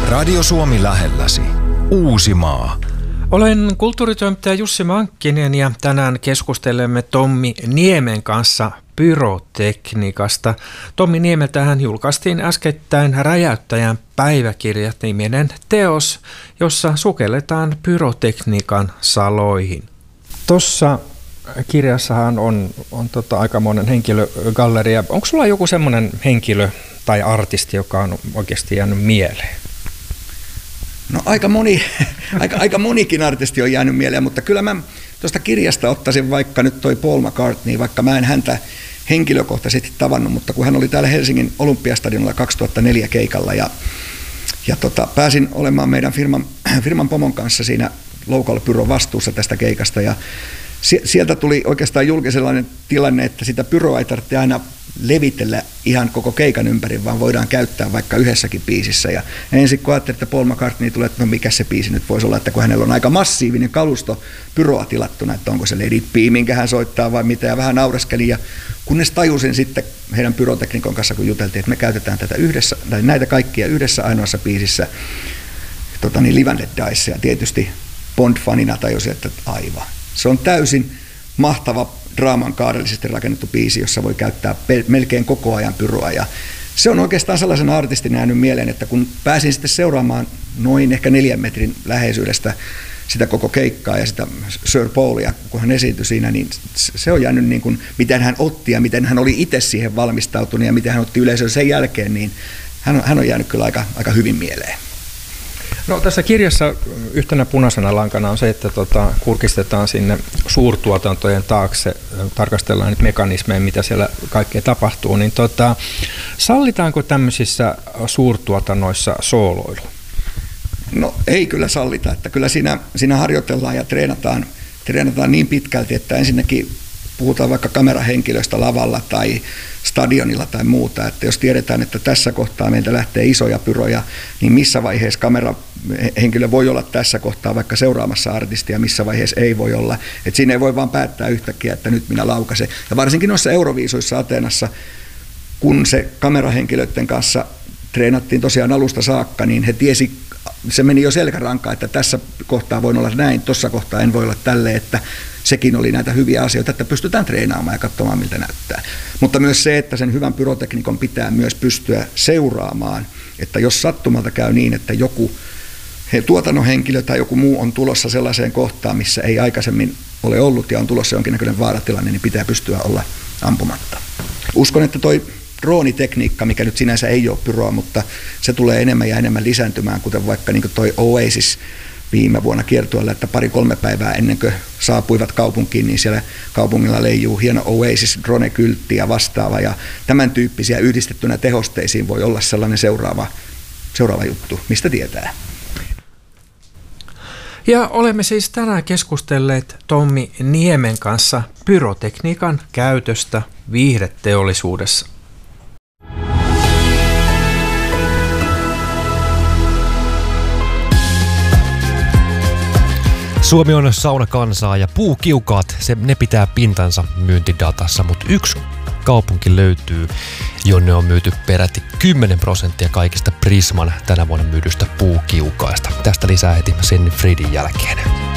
Radio Suomi lähelläsi. Uusimaa. Olen kulttuuritoimittaja Jussi Mankkinen ja tänään keskustelemme Tommi Niemen kanssa pyrotekniikasta. Tommi Niemeltähän julkaistiin äskettäin Räjäyttäjän päiväkirjat-niminen teos, jossa sukelletaan pyrotekniikan saloihin. Tuossa kirjassahan on aikamoinen henkilögalleria. Onko sulla joku semmoinen henkilö tai artisti, joka on oikeasti jäänyt mieleen? No aika monikin artisti on jäänyt mieleen, mutta kyllä mä tuosta kirjasta ottaisin vaikka nyt toi Paul McCartney, vaikka mä en häntä henkilökohtaisesti tavannut, mutta kun hän oli täällä Helsingin Olympiastadionilla 2004 keikalla ja pääsin olemaan meidän firman pomon kanssa siinä Local Pyron vastuussa tästä keikasta ja sieltä tuli oikeastaan julkisellainen tilanne, että sitä pyroa ei tarvitse aina levitellä ihan koko keikan ympäri, vaan voidaan käyttää vaikka yhdessäkin biisissä. Ja ensin kun ajattelin, että Paul McCartney tulee, että no mikä se biisi nyt voisi olla, että kun hänellä on aika massiivinen kalusto pyroa tilattuna, että onko se Let It Be, minkä hän soittaa vai mitä, ja vähän naureskelin. Ja kunnes tajusin sitten heidän pyroteknikon kanssa, kun juteltiin, että me käytetään tätä yhdessä, tai näitä kaikkia yhdessä ainoassa biisissä, Live and Let Die, ja tietysti Bond-fanina tajusin, että aivan. Se on täysin mahtava draaman kaarellisesti rakennettu biisi, jossa voi käyttää melkein koko ajan pyroa. Ja se on oikeastaan sellaisen artistin jäänyt mieleen, että kun pääsin sitten seuraamaan noin ehkä 4 metrin läheisyydestä sitä koko keikkaa ja sitä Sir Paulia, kun hän esiintyi siinä, niin se on jäänyt niin kuin, miten hän otti ja miten hän oli itse siihen valmistautunut ja miten hän otti yleisön sen jälkeen, niin hän on jäänyt kyllä aika hyvin mieleen. No, tässä kirjassa yhtenä punaisena lankana on se, että kurkistetaan sinne suurtuotantojen taakse, tarkastellaan nyt mekanismeja, mitä siellä kaikkea tapahtuu, niin sallitaanko tämmöisissä suurtuotannoissa sooloilu? No ei kyllä sallita, että kyllä siinä harjoitellaan ja treenataan niin pitkälti, että ensinnäkin puhutaan vaikka kamerahenkilöstä lavalla tai stadionilla tai muuta, että jos tiedetään, että tässä kohtaa meiltä lähtee isoja pyroja, niin missä vaiheessa kamerahenkilö voi olla tässä kohtaa vaikka seuraamassa artistia, missä vaiheessa ei voi olla. Että siinä ei voi vaan päättää yhtäkkiä, että nyt minä laukasen. Ja varsinkin noissa Euroviisuissa Ateenassa, kun se kamerahenkilöiden kanssa treenattiin tosiaan alusta saakka, niin he tiesi, se meni jo selkärankaan, että tässä kohtaa voin olla näin, tuossa kohtaa en voi olla tälleen, että sekin oli näitä hyviä asioita, että pystytään treenaamaan ja katsomaan, miltä näyttää. Mutta myös se, että sen hyvän pyroteknikon pitää myös pystyä seuraamaan, että jos sattumalta käy niin, että joku tuotannon henkilö tai joku muu on tulossa sellaiseen kohtaan, missä ei aikaisemmin ole ollut ja on tulossa jonkinnäköinen vaaratilanne, niin pitää pystyä olla ampumatta. Uskon, että toi droonitekniikka, mikä nyt sinänsä ei ole pyroa, mutta se tulee enemmän ja enemmän lisääntymään, kuten vaikka niin kuin toi Oasis viime vuonna kiertueella, että 2-3 päivää ennen kuin saapuivat kaupunkiin, niin siellä kaupungilla leijuu hieno Oasis drone-kyltti ja vastaava, ja tämän tyyppisiä yhdistettynä tehosteisiin voi olla sellainen seuraava juttu, mistä tietää. Ja olemme siis tänään keskustelleet Tommi Niemen kanssa pyrotekniikan käytöstä viihdeteollisuudessa. Suomi on saunakansaa ja puukiukaat, ne pitää pintansa myyntidatassa, mutta yksi kaupunki löytyy, jonne on myyty peräti 10% kaikista Prisman tänä vuonna myydystä puukiukaista. Tästä lisää heti Senni Fridin jälkeen.